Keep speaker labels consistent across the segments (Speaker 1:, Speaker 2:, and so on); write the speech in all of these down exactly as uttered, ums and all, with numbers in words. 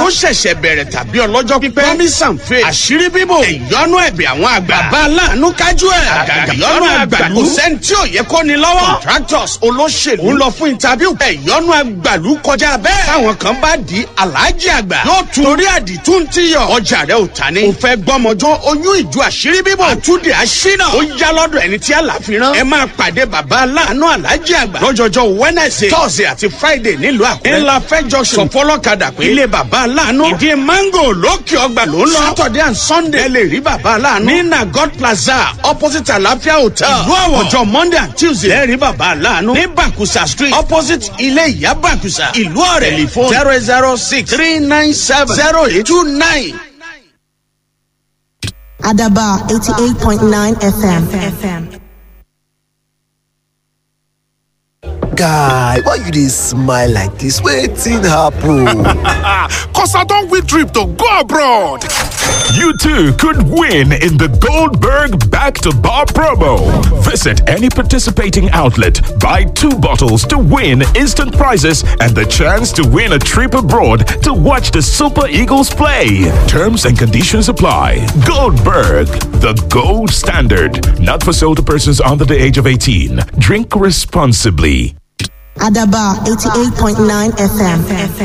Speaker 1: ṣẹ̀ṣẹ̀ bẹ̀rẹ̀ tàbí ọlọ́jọ́ pípẹ́. promise and faith. àṣírí bíbò. ìyọnu ẹ̀bẹ̀ àwọn àgbà. bàbá aláàánú kájú ẹ̀. àgàgà ìyọnu àgbàlú. kò sẹ́ni tí ò yẹ kó ni lọ́wọ́. contractors olóṣèlú ń lọ fún interview. ìyọnu àgbàlú kọjá bẹ́ẹ̀. táwọn kan bá di aláàjì àgbà. yóò tún torí àdìtú ti yọ. ọjà rẹ ò ta ni. o fẹ́ gbọ́mọjọ́ oyún ìjọ àṣírí bíbò. àtúndì àṣínà. ó yá lọ́dọ̀ ẹni tí àlàfi rán. ẹ máa pàdé bàbá aláàánú aláàjì àgbà. lọ́jọ́jọ́ wednesday thursday àti friday nílùú àkúrẹ́. ńlá fẹjọ sọ fọlọ́kadà pé. ilé bàbá aláàánú. ìdí mango lókè ọgbà ló ń lọ. saturday and sunday. ẹ lè rí bàbá aláàánú. ní nagot plaza opposite àlàáfíà hotel. ìlú àwọ̀ ọjọ́ monday and tuesday. ẹ rí bàbá aláàánú. ní bakusa street opposite ilé ìyá bakusa. ìlú ọ̀rẹ́ telephone zero zero six three nine seven zero eight two nine.
Speaker 2: Adaba eighty-eight point nine F M.
Speaker 3: Guy, why you dey smile like this? Wetin happen?
Speaker 4: Cause I don't win trip to go abroad.
Speaker 5: You too could win in the Goldberg Back to Bar promo. Visit any participating outlet, buy two bottles to win instant prizes and the chance to win a trip abroad to watch the Super Eagles play. Terms and conditions apply. Goldberg, the gold standard. Not for sale to persons under the age of eighteen. Drink responsibly.
Speaker 2: Adaba eighty-eight point nine F M.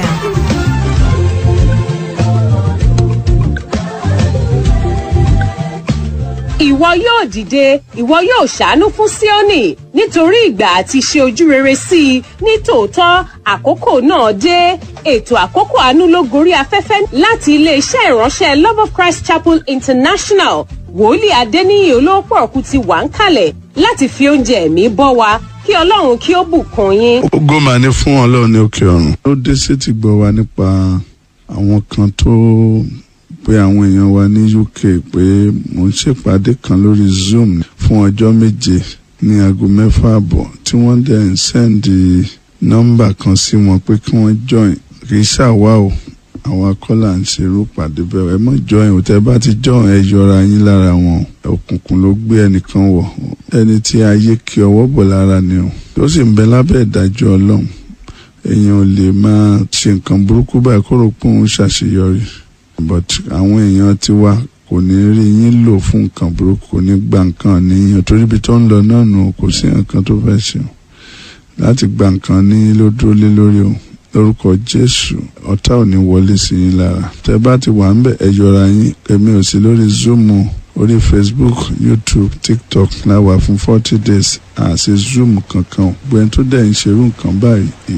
Speaker 6: Ìwọ yóò dìde, ìwọ yóò ṣàánú fún Síónì nítorí ìgbà àti ṣe ojú rere sí i ní tòótọ́ àkókò náà dé. Ètò àkókò àánú ló gorí afẹ́fẹ́ láti ilé-iṣẹ́ ìránṣẹ́ Love of Christ Chapel International. Wòlíì Adéníyì Olóòpọ̀ọ̀kú ti wà ń kalẹ̀ láti fi oúnjẹ ẹ̀mí bọ́ wa kí Ọlọ́run kí ó bùkún yín.
Speaker 7: Ògo mà ní fún Ọlọ́run ní òkè ọ̀run. Ó dé sétí gbọ́ wa nípa àwọn kan tó pé àwọn èèyàn wa ní U K pé mò ń ṣèpàdé kan lórí Zoom fún ọjọ́ méje ní aago mẹ́fà àbọ̀ tí wọ́n dẹ̀ ń sẹ́ndì nọ́mbà kan sí wọn pé kí wọ́n join. Kì í ṣàwá o, àwọn akọ́là ń ṣerú pàdé bẹ́ẹ̀. Ẹ mọ̀ join o, tẹ́ bá ti join ẹ yọra yín lára wọn. Òkùnkùn ló gbé ẹnìkan wọ̀, ẹni tí ayé kí ọwọ́ bọ̀ lára ni o. Tó sì ń bẹ lábẹ́ ìdájọ́ Ọlọ́run. Èèyàn ò lè máa ṣe nǹkan burúkú báyìí kó rò pé òun ṣàṣeyọrí. But àwọn èèyàn ti wá kò ní rí yín lò fún nǹkan burúkú, kò ní gba nǹkan níyàn torí ibi tó ń lọ náà nù kò sí nǹkan tó fẹ́ ṣe o. Láti gba nǹkan ní ló dúró lé lórí o. Lórúkọ Jésù ọ̀tá ò ní wọlé sí yín lára. Tẹ́ bá ti wà ń bẹ̀ ẹ yọra yín. Èmi ò sí lórí Zoom o, orí Facebook, YouTube, TikTok la wà fún forty days àṣẹ Zoom kankan. Gbẹ̀yìn tó dẹ̀ ń ṣerú nǹkan báyìí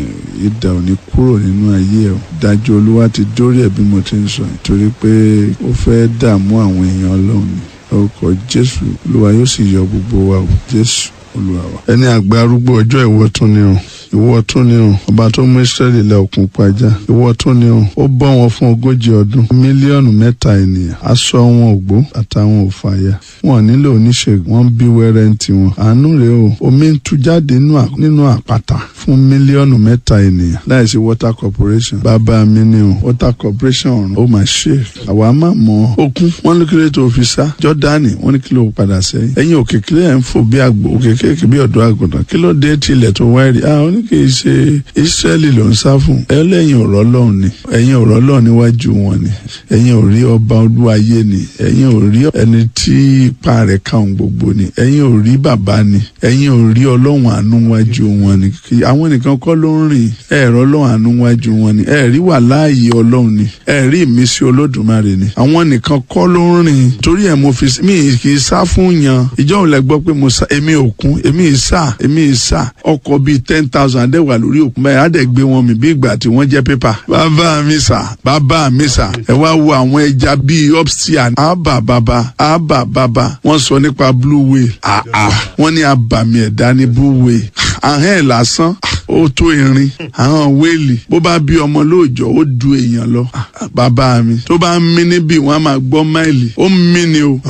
Speaker 7: ìdà ò ní kúrò nínú ayé ẹ̀. Dájú Olúwa ti dórí ẹ̀ bí mo ti ń sọ torí pé ó fẹ́ dààmú àwọn èèyàn Ọlọ́run. Lórúkọ Jésù Olúwa yóò sì yọ gbogbo wa o. Jésù Olúwa wa. Ẹni àgbà arúgbó ọjọ́ ìwọ tún ni o. Ìwọ tún ni o. Ọba tó mú Ísírẹ́lì la òkun pajá. Ìwọ tún ni o. Ó bọ́ wọn fún ogójì ọdún. Mílíọ̀nù mẹ́ta ènìyàn. Aṣọ wọn ògbó àtàwọn òfàyà. Wọn nílò oníṣègùn. Wọ́n bí wẹ́rẹ́ ń tiwọn. Àánú rèé o. Omi ń tú jáde nínú àpáta fún mílíọ̀nù mẹ́ta ènìyàn. Láìsí water corporation. Bàbá mi ni o. Water corporation ọ̀run. Ó mà ṣe. Àwa máa mọ okun. Wọ́n ní kílé tó fi sá. Jọ́dánì wọ́n ní kílé ó padà sẹ́yìn. Ẹ̀yin òkè kílé ẹ̀ ń fò bí àgbò. Òkè kéèké bí ọ̀dọ́ àgùntàn. Kí ló dé tilẹ̀ tó wáyé? Ah, ó ní kì í ṣe Ísírẹ́lì ló ń sá fún. Ẹ lẹ́yìn ọ̀rọ̀ Ọlọ́run ni. Ẹ̀yin ọ̀rọ̀ Ọlọ́run níwájú wọn ni. Ẹ̀yin ò rí ọba olúwayé ni. Ẹ̀yin ò rí ẹni tí ipa rẹ̀ káwọn gbogbo ni. Ẹ̀yin ò rí bàbá ni. Ẹ̀yin ò rí Ọlọ́run àánú wájú wọn ni. Àwọn nìkan kọ́ ló ń rìn. Ẹ rí Ọlọ́run àánú wájú wọn ni. Ẹ rí wà láàyè Ọlọ́run ni. Ẹ rí ìmísí Olódùmarè ni. Àwọn nìkan kọ́ ló ń rìn. Torí ẹ̀ mo fi mí kì í sá fún yan. Ìjọ́ òun lẹ gbọ́ pé mo sá èmi òkun èmi ìsá èmi ìsá ọkọ̀ bíi ten thousand dẹ̀ wà lórí òkun báyìí á dẹ̀ gbé wọn mi bí ìgbà tí wọ́n jẹ́ pépà. Bàbá mi sà bàbá mi sà ẹ wá wo àwọn ẹja bíi upstia àbà bàbá àbà bàbá wọ́n sọ nípa blue whale àà wọ́n ní abàmì ẹ̀dá ní blue whale ahọ́n ẹ̀ lásán ó tó irin àwọn wéèlì bó bá bí ọmọ lóòjọ́ ó du èèyàn lọ. Bàbá mi tó bá ń mí níbí wọ́n á máa gbọ́ máìlì ó ń mí ni o.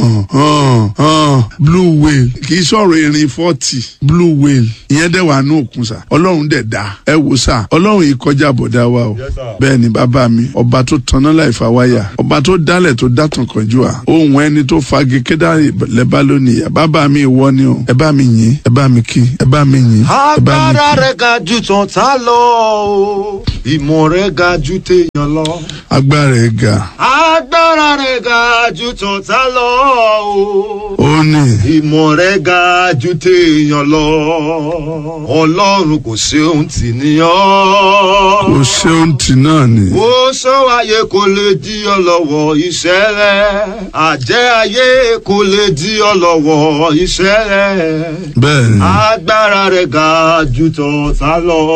Speaker 7: Blue whale kì í sọ̀rọ̀ irin forty blue whale ìyẹn dẹ̀ wà ní òkun sà Ọlọ́run dẹ̀ dá ẹ wò sà Ọlọ́run yìí kọjá bọ̀dá wa o. Bẹ́ẹ̀ ni bàbá mi ọba tó tanná láì fa wáyà ọba tó dálẹ̀ tó dátàn kọjú à ohun ẹni tó fagi kédàrí lẹ́bá lónìí bàbá mi ìwọ ni o ẹ bá mi yìn ẹ bá mi kí ẹ bá mi yìn.
Speaker 8: Agbára rẹ̀ ga jù tán tá lọ o ìmọ̀ rẹ̀ ga jù téèyàn.
Speaker 1: lọ.
Speaker 7: agbára ẹ̀ ga.
Speaker 1: agbára rẹ̀ ga ju tọ̀tá lọ o.
Speaker 7: ó ní.
Speaker 1: ìmọ̀ rẹ̀ ga ju téèyàn lọ. ọlọ́run kò ṣe ohun tì níyàn.
Speaker 7: kò ṣe ohun tì náà ni.
Speaker 1: ó sọ ayé kò lè dí ọ lọ́wọ́ iṣẹ́ rẹ̀. àjẹ́ ayé kò lè dí ọ lọ́wọ́ iṣẹ́ rẹ̀.
Speaker 7: bẹ́ẹ̀ni.
Speaker 1: agbára rẹ̀ ga ju tọ̀tá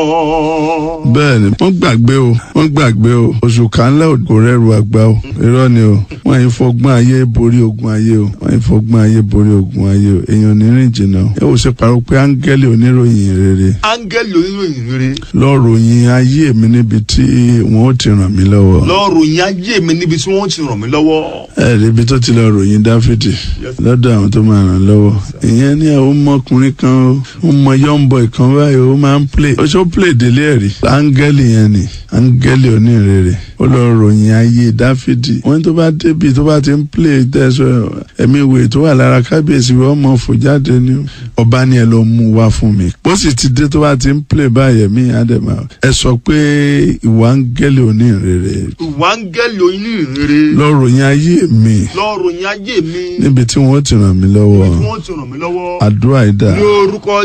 Speaker 1: lọ.
Speaker 7: bẹ́ẹ̀ni wọ́n gbàgbé o wọ́n gbàgbé o oṣù kanlẹ̀ kò rẹ́rù àgbà o irọ́ ni o wọ́n yìí fọgbọ́n ayé borí ogun ayé o wọ́n yìí fọgbọ́n ayé borí ogun ayé o èèyàn onírìn jìnnà o ẹ ò ṣe parọ́ pé áńgẹ́lì oníròyìn rere.
Speaker 1: áńgẹ́lì oníròyìn rere.
Speaker 7: lọ ròyìn ayé mi níbi tí wọ́n ó ti ràn mí lọ́wọ́.
Speaker 1: lọ ròyìn ayé mi níbi tí wọ́n ó ti ràn mí lọ́wọ́.
Speaker 7: ẹ rí ibi tó ti lọ ròyìn dáfídì lọ́dọ̀ àwọn tó máa ràn lọ́wọ́. ìyẹn ní àwọn ọmọkùnrin kan ó mọ yọ́ǹbọ̀ ìkan báyìí ó máa ń play ó ṣó play délé ẹ̀rí. áńgẹ́lì yẹn ni áńgẹ́lì onírere ó lọ ròyìn ayé dáfídì. wọ́n tó bá débi tó bá ti ń play tẹ̀sán ẹ̀mí ìwé tó wà lára kábíyèsí wọ́n mọ̀ fò jáde ní ọba ni ẹ lọ mú wá fún mi. bó sì ti dé tó bá ti ń play báyẹn mí àdèmà ẹ sọ pé ìwà áńgẹ́lì onírere.
Speaker 1: ìwà áńgẹ́lì onírere.
Speaker 7: lọ ròyìn ayé mi.
Speaker 1: lọ ròyìn ayé mi.
Speaker 7: níbi tí wọ́n ti ràn mí lọ́wọ́.
Speaker 1: níbi tí wọ́n ti ràn mí lọ́wọ́.
Speaker 7: àdúrà ìdá.
Speaker 1: ní orúkọ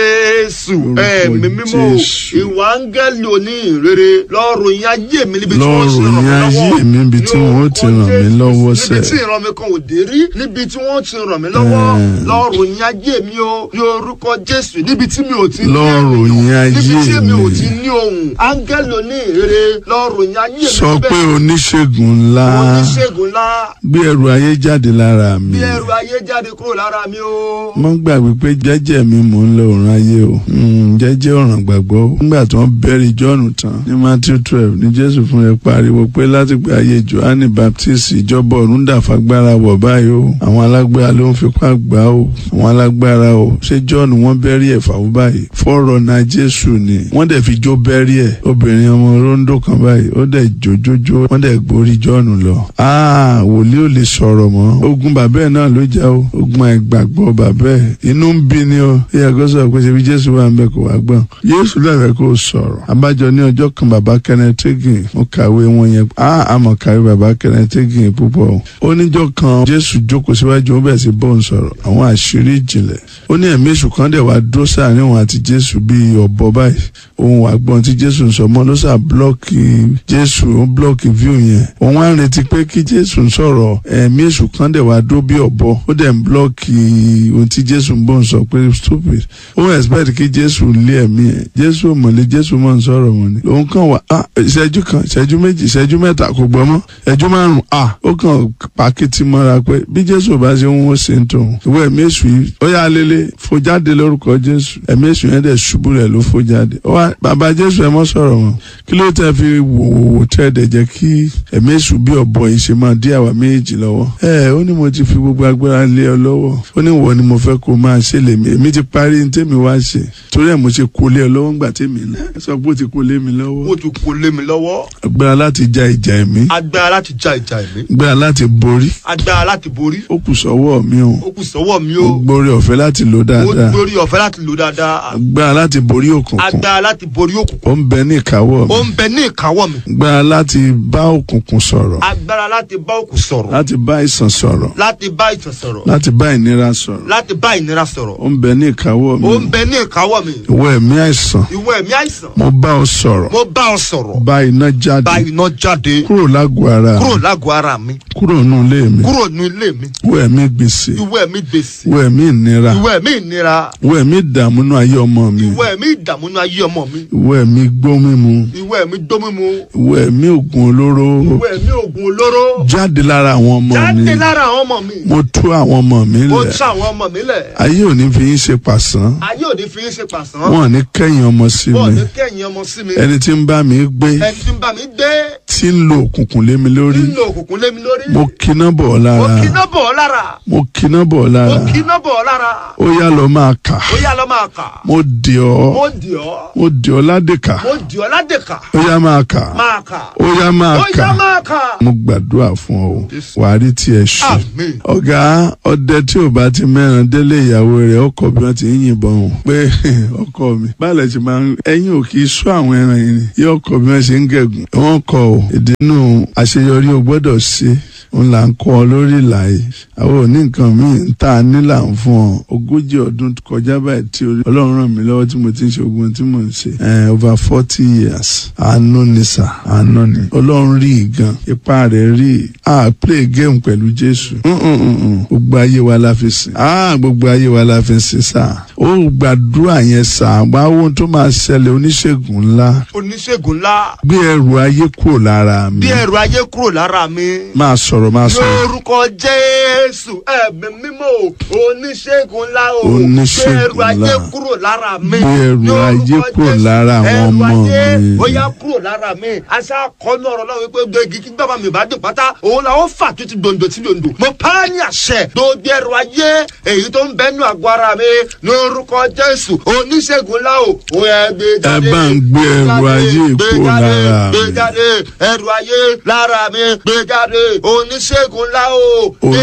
Speaker 1: jésù ẹ̀mí mímọ́ ìwà áńgẹ́lì onírere lọ ròyìn ayé mi níbi tí wọ́n ti ràn mí lọ́wọ́.
Speaker 7: lọ ròyìn ayé mi níbi tí wọ́n ti ràn mí lọ́wọ́ sẹ́.
Speaker 1: níbi tí ìran mi kan ò dé rí níbi tí wọ́n ti ràn mí lọ́wọ́. lọ ròyìn ayé mi o ní orúkọ jésù níbi tí mi ò ti ní
Speaker 7: lọ ròyìn ayé mi.
Speaker 1: níbi tí mi ò ti ní ohun áńgẹ́lì onírere lọ ròyìn ayé mi.
Speaker 7: sọ pé oníṣègùn ńlá.
Speaker 1: oníṣègùn ńlá.
Speaker 7: gbé ẹrù ayé jáde lára mi.
Speaker 1: gbé ẹrù ayé jáde kúrò lára mi o.
Speaker 7: mo gbàgbé pé jẹ́jẹ́ mi mò ń lọ ọ̀run ayé o jẹ́jẹ́ ọ̀ràn gbàgbọ́ o. nígbà tí wọ́n bẹ̀rẹ̀ jọ́ọ̀nù tán ní matthew twelve ní jésù fún rẹ̀ pariwo pé láti pé ayé johanni baptist ìjọba ọ̀run dàfagbára wọ̀ báyìí o. àwọn alágbára ló ń fipá gbà o. àwọn alágbára o. ṣé jọ́ọ̀nù wọ́n bẹ̀rẹ̀ ẹ̀ fàwọn báyìí. fọ́ọ̀rọ̀ na jésù ni wọ́n dẹ̀ fi jó bẹ̀rẹ̀ ẹ̀. obìnrin ọmọ rondo kan báyìí ó dẹ̀ jójójó wọ́n dẹ̀ gborí jọ́ọ̀nù lọ. aa wòlíì ò lè sọ̀rọ̀ mọ́. ogun bàbá ẹ̀ náà ló jẹ́ o. ogun àìgbàgbọ́ bàbá ẹ̀ inú ń bí ni o. ìyá kó sọ pé ṣebí jésù wà ń bẹ kó wá gbọ́n. jésù lẹ́fẹ̀ẹ́ kó sọ̀rọ̀. abájọ ní ọjọ́ kan bàbá Kenneth Hagin mo kàwé wọn yẹn a àmọ̀ kàwé bàbá Kenneth Hagin púpọ̀. ó níjọ́ kan jésù jókòó síwájú ó bẹ̀rẹ̀ sí bọ́ ń sọ̀rọ̀ àwọn àṣírí ìjìnlẹ̀. ó ní ẹ̀mí èṣù kan dẹ̀ wá dúró sáàrin òun àti jésù bíi ọ̀bọ báyìí. òun wà gbọ́n tí jésù ń sọ mọ́ ló sà blọ́ọ̀kì jésù ó blọ́ọ̀kì fíù yẹn. òun á retí pé kí jésù ń sọ̀rọ̀ ẹ̀mí èṣù kan dẹ̀ wá dúró bí ọ̀bọ ó dẹ̀ ń blọ́ọ̀kì ohun tí jésù ń bọ̀ ń sọ pé stupid. ó expect kí jésù lé ẹ̀mí ẹ̀ jésù mọ̀lẹ́ jésù mọ̀ ń sọ̀rọ̀ wọn ni. òun kàn wá ah ìṣẹ́jú kan ìṣẹ́jú méjì ìṣẹ́jú mẹ́ta kò gbọ́ mọ́ ìṣẹ́jú márùn-ún ah ó kàn pàkìtì mọ́ra pé bí jésù bá ṣe ń wọ́n ṣe ń tòun. ìwọ ẹ̀mí èṣù yìí ó yà lélẹ̀ fò jáde lórúkọ jésù ẹ̀mí èṣù yẹn dẹ̀ ṣubú rẹ̀ ló fò jáde. ó wá bàbá jésù ẹ̀ mọ́ sọ̀rọ̀ wọn kí ló tẹ́ fi wòwò tẹ́ dẹ̀ jẹ́ kí ẹ̀mí èṣù bí ọ̀bọ yìí ṣe máa dí àwa méjì lọ́wọ́. ẹ ó ní mo ti fi gbogbo agbára lé ọ lọ́wọ́ ó ní wọ ni mo fẹ́ kó máa ṣe lèmi èmi ti parí ní tèmi wá ṣe torí ẹ̀ mo ṣe kó lé ọ lọ́wọ́ ńgbà tèmi náà sọ pé ó ti kó lé mi lọ́wọ́.
Speaker 1: ó ti kó lé mi lọ́wọ́.
Speaker 7: agbára láti ja ìjà ẹ̀mí.
Speaker 1: agbára láti ja ìjà ẹ̀mí.
Speaker 7: agbára láti borí.
Speaker 1: agbára láti borí.
Speaker 7: ó kù sọ́wọ́ mi o.
Speaker 1: ó kù sọ́wọ́ mi o.
Speaker 7: ó gbórí ọ̀fẹ́ láti lò dáadáa.
Speaker 1: ó gbórí ọ̀fẹ́ láti lò dáadáa.
Speaker 7: agbára láti borí òkùnkùn.
Speaker 1: agbára láti borí òkùnkùn.
Speaker 7: ó ń bẹ ní ìkáwọ́ mi.
Speaker 1: ó ń bẹ ní ìkáwọ́ mi.
Speaker 7: agbára láti bá òkùnkùn sọ̀rọ̀.
Speaker 1: agbára láti bá òkùnkùn sọ̀rọ̀.
Speaker 7: láti bá ìsàn sọ̀rọ̀.
Speaker 1: láti bá ìsàn sọ̀rọ̀.
Speaker 7: láti bá ìnira sọ̀rọ̀.
Speaker 1: láti bá ìnira sọ̀rọ̀.
Speaker 7: ó ń bẹ ní ìkáwọ́ mi.
Speaker 1: ó ń bẹ ní ìkáwọ́ mi.
Speaker 7: ìwọ ẹ̀mí àìsàn.
Speaker 1: ìwọ ẹ̀mí àìsàn.
Speaker 7: mo bá ọ sọ̀rọ̀.
Speaker 1: mo bá ọ sọ̀rọ̀.
Speaker 7: bá iná jáde.
Speaker 1: bá iná jáde.
Speaker 7: kúrò lágọ̀ọ́ ara.
Speaker 1: kúrò lágọ̀ọ́ ara mi.
Speaker 7: kúrò nù ilé mi.
Speaker 1: kúrò nù ilé mi.
Speaker 7: ìwọ ẹ̀mí gbèsè.
Speaker 1: ìwọ ẹ̀mí gbèsè.
Speaker 7: ìwọ ẹ̀mí ìnira.
Speaker 1: ìwọ ẹ̀mí ìnira.
Speaker 7: ìwọ ẹ̀mí ìdààmú nù ayé ọmọ mi.
Speaker 1: ìwọ ẹ̀mí ìdààmú nù ayé ọmọ mi.
Speaker 7: ìwọ ẹ̀mí gbó mímu.
Speaker 1: ìwọ ẹ̀mí gbó mímu.
Speaker 7: ìwọ ẹ̀mí ògùn olóró.
Speaker 1: ìwọ ẹ̀mí ògùn olóró.
Speaker 7: jáde lára àwọn ọmọ mi.
Speaker 1: jáde lára àwọn ọmọ mi.
Speaker 7: mo tú àwọn ọmọ mi lẹ̀.
Speaker 1: mo tú àwọn ọmọ mi lẹ̀.
Speaker 7: ayé ò ní fi yín ṣe pàṣán.
Speaker 1: ayé ò ní fi yín ṣe pàṣán.
Speaker 7: wọn ò ní kẹ́yìn ọmọ sí mi.
Speaker 1: wọn ò ní kẹ́yìn ọmọ sí mi.
Speaker 7: ẹni tí ń bá mi gbé.
Speaker 1: ẹni tí ń bá mi gbé.
Speaker 7: tí ń lo òkùnkùn lé mi lórí.
Speaker 1: tí ń lo òkùnkùn lé mi lórí.
Speaker 7: mo kiná bọ̀ ọ́ lára.
Speaker 1: mo kiná bọ̀ ọ́ lára.
Speaker 7: mo kiná bọ̀ ọ́ lára.
Speaker 1: mo kiná bọ̀ ọ́ lára.
Speaker 7: ó yá lọ máa kà.
Speaker 1: ó yá lọ máa kà.
Speaker 7: mo dì ọ́.
Speaker 1: mo dì ọ́.
Speaker 7: mo dì ọ́ ládèkà.
Speaker 1: mo dì ọ́ ládèkà.
Speaker 7: ó yá máa kà.
Speaker 1: máa kà.
Speaker 7: ó yá máa
Speaker 1: ó
Speaker 7: kà.
Speaker 1: yá máa kà.
Speaker 7: mo gbàdúrà fún ọ wàá rí tiẹ̀ ṣe.
Speaker 1: Àmín.
Speaker 7: ọ̀gá ọdẹ tí ò bá ti mẹ́ran délé ìyàwó rẹ̀ ọkọ bí wọ́n ti ń yìnbọn o pé ọkọ mi báàlẹ̀ ti máa ń ẹ̀yìn ò kì í sọ àwọn ẹran yìí ni yóò kọ bí wọ́n ṣe ń gẹ̀gùn wọ́n kọ o ìdínú àṣeyọrí o gbọ́dọ̀ ṣe òun là ń kọ́ ọ lórí ìlàyé àwọn ò ní nǹkan míì tá a ní là ń fún ọ ogójì ọdún kọjá báyìí tí Ọlọ́run ràn mí lọ́wọ́ tí mo ti ń ṣe ogun tí mo ń ṣe over forty years àánú ni sà àánú ni Ọlọ́run rí i gan ipa rẹ̀ rí i a play game pẹ̀lú Jésù gbogbo ayé wa la fi sìn ah gbogbo ayé wa la fi sìn sà ó gbàdúrà yẹn sà wá ohun tó máa ṣẹlẹ̀ oníṣègùn ńlá
Speaker 8: oníṣègùn ńlá
Speaker 7: gbé ẹrù ayé kúrò lára mi
Speaker 8: bí ẹrù ayé kúrò lára mi
Speaker 7: máa sọ̀rọ̀ máa sọ̀rọ̀
Speaker 8: lórúkọ Jésù ẹ̀mí mímọ́ oníṣègùn ńlá o
Speaker 7: oníṣègùn
Speaker 8: gbé ẹrù ayé
Speaker 7: ńlá
Speaker 8: kúrò lára mi
Speaker 7: gbé ẹrù ayé kúrò lára àwọn ọmọ mi
Speaker 8: ó yá kúrò lára mi aṣá kọ́nù ọ̀rọ̀ náà wípé gbẹ̀gì kí bàbá mi bá dùn pátá òun làwọn fà tó ti dòǹdò tí dòǹdò mo pa á ní àṣẹ tó gbé ẹrù ayé èyí tó ń bẹ́nu àgọ́ ara mi lórúkọ Jésù oníṣègùn ńlá o ó yẹ gbé jáde
Speaker 7: ẹ bá ń gbé ẹrù ayé kúrò lára
Speaker 8: gbé jáde ẹrù ayé lára mi gbé jáde oníṣègùn ńlá o gbé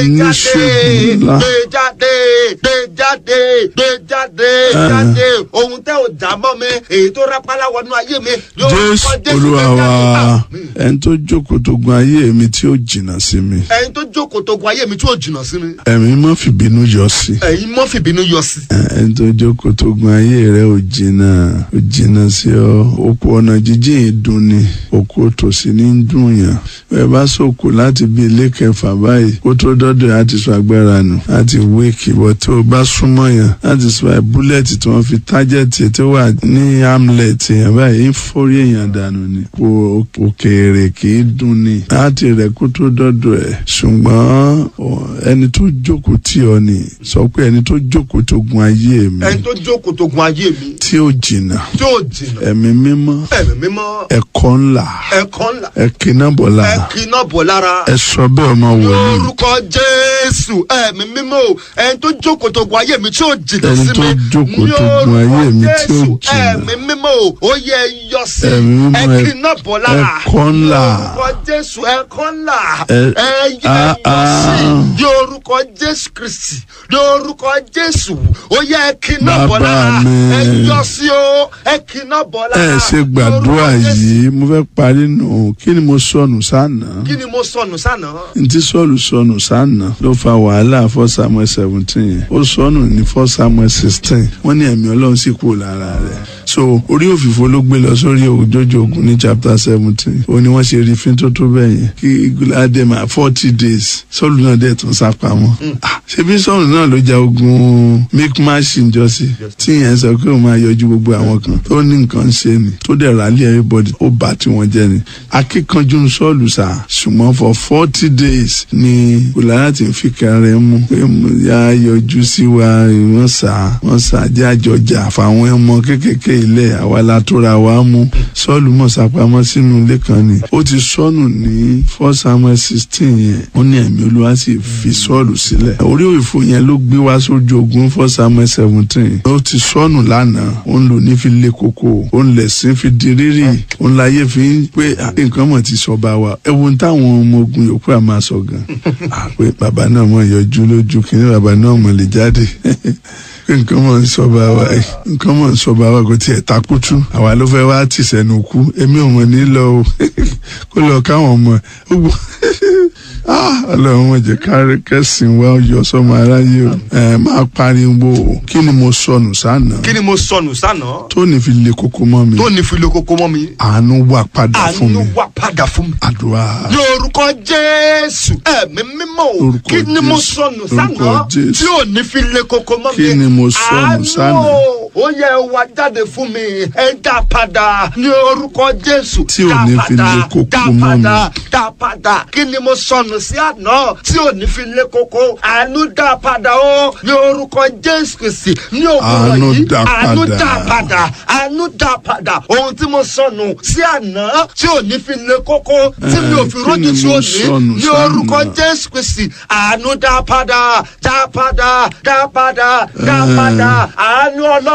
Speaker 8: jáde gbé jáde gbé jáde gbé jáde jáde ohun tẹ́ ò dá mọ́ mi èyí tó rápálá wọnú ayé mi
Speaker 7: Jésù Olúwa wa ẹni tó jókòó tó gun ayé mi tí ó jìnnà sí mi
Speaker 8: ẹni tó jókòó tó gun ayé mi tí ó jìnnà sí mi
Speaker 7: ẹ̀mí mọ́ fìbínú yọ sí
Speaker 8: ẹ̀yin mọ́ fìbínú yọ sí
Speaker 7: ẹni tó jókòó tó gun ayé rẹ ò jìnnà ò jìnnà sí ọ òkú ọ̀nà jíjìn ìdùn ni òkú òtòsí ní dùn yàn ẹ bá sòkò láti bí ilé kẹfà báyìí kó tó dọ́dọ̀ láti sọ agbára nù láti wéèkì bọ́ tó o bá súnmọ́ yàn láti sọ ẹ búlẹ̀tì tí wọ́n fi tájẹ̀tì tó wà ní hamlet yẹn báyìí ń forí èèyàn dànù ni kó òkèèrè kì í dùn ni láti rẹ̀ kó tó dọ́dọ̀ ẹ̀ ṣùgbọ́n ẹni tó jókòó tì ọ ni sọ pé ẹni tó jókòó tó gun ayé mi
Speaker 8: ẹni tó jókòó tó gun ayé mi
Speaker 7: tí ó jìnnà
Speaker 8: tí ó jìnnà
Speaker 7: ẹ̀mí mímọ́
Speaker 8: ẹ̀mí mímọ́
Speaker 7: ẹ̀kọ́ ńlá
Speaker 8: ẹ̀kọ́ ńlá
Speaker 7: ẹ̀kíná bọ̀ lára
Speaker 8: ẹ̀kíná bọ̀ lára
Speaker 7: ẹ sọ bẹ́ẹ̀ ọmọ wòlíì
Speaker 8: lórúkọ Jésù ẹ̀mí mímọ́ ẹni tó jókòó tó gun ayé mi tí ó jìnnà sí mi
Speaker 7: ẹni tó jókòó tó gun ayé mi tí ó jìnnà
Speaker 8: ẹ̀mí mímọ́ ó yẹ yọ sí
Speaker 7: ẹ̀mí mímọ́
Speaker 8: ẹ̀kíná bọ̀ lára
Speaker 7: ẹ̀kọ́ ńlá
Speaker 8: lórúkọ Jésù ẹ̀kọ́ ńlá
Speaker 7: ẹ
Speaker 8: ẹ̀yẹ yọ sí lórúkọ Jésù Kristi lórúkọ Jésù ó yẹ ẹ̀kíná bọ̀ lára ẹ yọ sí o ẹ̀kíná bọ̀ lára
Speaker 7: ẹ ṣe gbàdúrà yìí mo fẹ́ parí nù kí ni mo sọnù sànà
Speaker 8: kí ni mo sọnù sànà
Speaker 7: ntí sọ́ọ̀lù sọnù sànà ló fa wàhálà first Samuel seventeen yẹn ó sọnù ní first Samuel sixteen wọ́n ní ẹ̀mí Ọlọ́run sì kúrò lára rẹ̀ so orí òfìfo ló gbé lọ sórí òjòjò ogun ní chapter seventeen ó ní wọ́n ṣe rí fín tó tó bẹ́ẹ̀ yẹn kí adema forty days sọ́ọ̀lù náà dẹ̀ tún sá pamọ́ ṣebí sọ́ọ̀lù náà ló ja ogun mikmash njọ́sí tí yẹn sọ pé òun máa yọjú gbogbo àwọn kan tó ní nǹkan ṣe ni tó dẹ̀ rálẹ̀ everybody ó bá tí wọ́n jẹ́ ni akíkanjú sọ́ọ̀lù sá ṣùgbọ́n for forty days ni Gòláyátì ń fi kẹrẹ mú pé ya yọjú sí wa wọ́n sá wọ́n sá jẹ́ àjọjà fáwọn ọmọ kéékèèké ilẹ̀ àwa la tóra wa mú sọ́ọ̀lù mọ̀ sápamọ́ sínú ilé kan ni ó ti sọnù ní first Samuel sixteen yẹn ó ní ẹ̀mí Olúwa sì fi sọ́ọ̀lù sílẹ̀ orí òfò yẹn ló gbé wá sójú ogun first Samuel seventeen ó ti sọnù lánàá ó ń lò ní fi lé koko ó ń lẹ̀sìn fi di rírì ó ń láyé fi ń pé nǹkan mọ̀ ti sọ bá wa ẹ wo táwọn ọmọ ogun yòókù à máa sọ gan pé bàbá náà mọ̀ yọjú lójú kìíní bàbá náà mọ̀ lè jáde nǹkan mọ̀ ń sọ bá wa nǹkan mọ̀ ń sọ bá wa kò tiẹ̀ takutu àwa ló fẹ́ wá tì sẹ́nu kú èmi ò mọ̀ ní lọ o kó lọ káwọn ọmọ ọlọ́run wọn jẹ́ kárí kẹ́sìn wa yọ sọ́mọ aráyé o ẹ máa pariwo kí ni mo sọnù sànà
Speaker 8: kí ni mo sọnù sànà
Speaker 7: tó ní fi le koko mọ́ mi
Speaker 8: tó ní fi le koko mọ́ mi
Speaker 7: àánú wà padà fún mi
Speaker 8: àánú wà padà fún mi
Speaker 7: àdúrà
Speaker 8: lórúkọ Jésù ẹ̀mí mímọ́ o kí ni mo sọnù sànà tí ò ní fi le koko mọ́ mi
Speaker 7: kí ni mo sọnù sànà
Speaker 8: ó yẹ wá jáde fún mi ẹ dá padà ní orúkọ Jésù
Speaker 7: tí ò ní fi le koko mọ́ mi
Speaker 8: dá padà kí ni mo sọnù sí àná tí ò ní fi lé koko àánú dá padà ó ní orúkọ Jésù Kristi ní òwúrọ̀ yìí àánú dá padà àánú dá padà ohun tí mo sọnù sí àná tí ò ní fi lé koko tí mi ò fi rójú tí ó ní ní orúkọ Jésù Kristi àánú dá padà dá padà dá padà dá padà àánú Ọlọ́run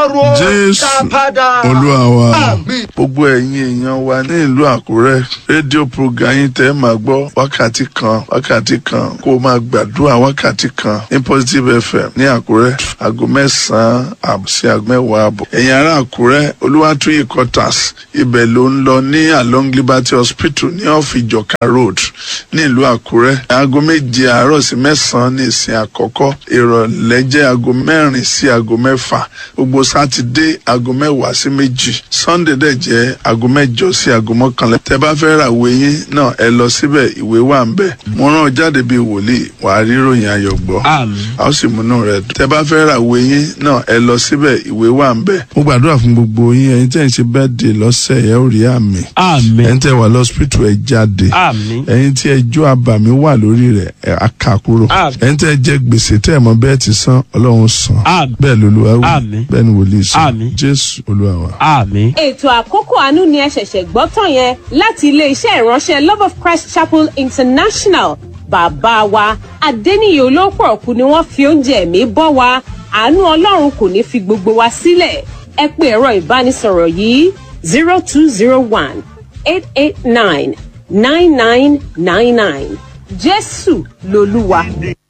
Speaker 8: ọlọ́run
Speaker 7: Jésù
Speaker 8: dá padà.
Speaker 7: Olúwa wa.
Speaker 8: Àmín.
Speaker 7: Gbogbo ẹ̀yin èèyàn wa ní ìlú Àkúrẹ́, rédíò program yín tẹ́ máa gbọ́ wákàtí kan wákàtí kan kó o máa gbàdúrà wákàtí kan ní Positive F M ní Àkúrẹ́ aago mẹ́sàn-án àbọ̀ sí aago mẹ́wàá àbọ̀. Ẹ̀yin ará Àkúrẹ́, Olúwatúyì quarters ibẹ̀ ló ń lọ ní along Liberty Hospital ní off Ìjọ̀ká road ní ìlú Àkúrẹ́. Aago méje àárọ̀ sí mẹ́sàn-án ní ìsìn àkọ́kọ́, ìrọ̀lẹ́ jẹ́ aago mẹ́rin sí aago mẹ́fà, gbogbo sátidé aago mẹ́wàá sí méjì, Sunday dẹ̀ jẹ́ aago mẹ́jọ sí aago mọ́kànlá. Tẹ́ bá fẹ́ ra ìwé yín náà ẹ lọ síbẹ̀, ìwé wà ń bẹ̀. Mo rán ọ jáde bíi wòlíì, wàá rí ìròyìn ayọ̀ gbọ́. Àmín. A ó sì múnú rẹ̀ dùn. Tẹ́ bá fẹ́ ra ìwé yín náà ẹ lọ síbẹ̀, ìwé wà ń bẹ̀. Mo gbàdúrà fún gbogbo yín, ẹ̀yin tẹ́ ń ṣe birthday lọ́sẹ̀ ẹ ó rí àmì. Àmín. Ẹ̀yin tẹ́ wà lọ́sípítù ẹ jáde. Àmín. Ẹ̀yin tí ẹjọ́ àbàmì wà lórí rẹ̀ ẹ ká kúrò. Àmín. Ẹ̀yin tẹ́ jẹ gbèsè tẹ́ ẹ mọ̀ bẹ́ẹ̀ ti san, Ọlọ́run san. Àmín. Bẹ́ẹ̀ lolúwa wí. Àmín. Bẹ́ẹ̀ ni wòlíì sọ. Àmín. Jésù Olúwa wa. Àmín.
Speaker 6: ètò àkókò àánú ni ẹ ṣẹ̀ṣẹ̀ gbọ́ tán yẹn láti ilé-iṣẹ́ ìránṣẹ́ Love of Christ Chapel International. Bàbá wa Adéníyì Olópọ̀ ọ̀kú ni wọ́n fi oúnjẹ ẹ̀mí bọ́ wa. Àánú Ọlọ́run kò ní fi gbogbo wa sílẹ̀. Ẹ pe ẹ̀rọ ìbánisọ̀rọ̀ yìí zero two zero one eight eight nine nine nine nine nine. Jésù lolúwa.